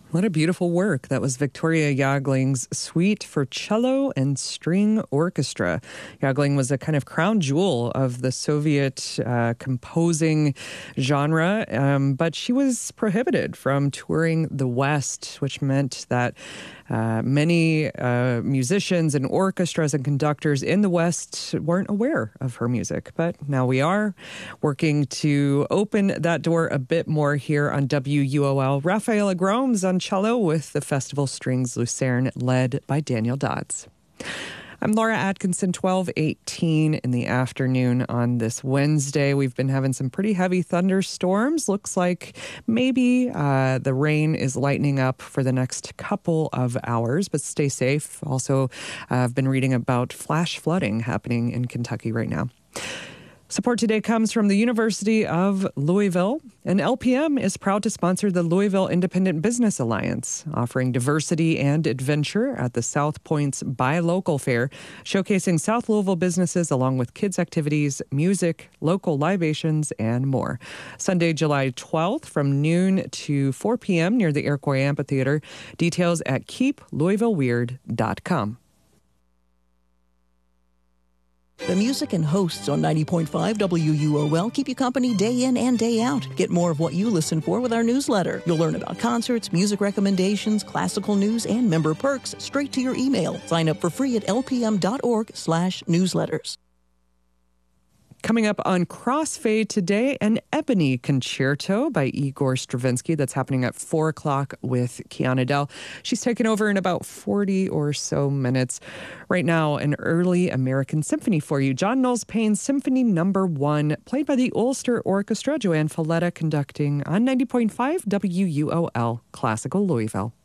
What a beautiful work. That was Victoria Jaggling's Suite for Cello and String Orchestra. Jagling was a kind of crown jewel of the Soviet composing genre, but she was prohibited from touring the West, which meant that many musicians and orchestras and conductors in the West weren't aware of her music. But now we are working to open that door a bit more here on WUOL. Rafaela Gromes on cello with the Festival Strings Lucerne, led by Daniel Dodds. I'm Laura Atkinson, 12:18 in the afternoon on this Wednesday. We've been having some pretty heavy thunderstorms. Looks like maybe the rain is lightening up for the next couple of hours, but stay safe. Also, I've been reading about flash flooding happening in Kentucky right now. Support today comes from the University of Louisville, and LPM is proud to sponsor the Louisville Independent Business Alliance, offering diversity and adventure at the South Point's Buy Local Fair, showcasing South Louisville businesses along with kids' activities, music, local libations, and more. Sunday, July 12th from noon to 4 p.m. near the Iroquois Amphitheater. Details at keeplouisvilleweird.com. The music and hosts on 90.5 WUOL keep you company day in and day out. Get more of what you listen for with our newsletter. You'll learn about concerts, music recommendations, classical news, and member perks straight to your email. Sign up for free at lpm.org/newsletters. Coming up on Crossfade today, an Ebony Concerto by Igor Stravinsky. That's happening at 4 o'clock with Kiana Dell. She's taken over in about 40 or so minutes. Right now, an early American symphony for you. John Knowles Payne's Symphony No. 1, played by the Ulster Orchestra. Joanne Falletta conducting on 90.5 WUOL Classical Louisville.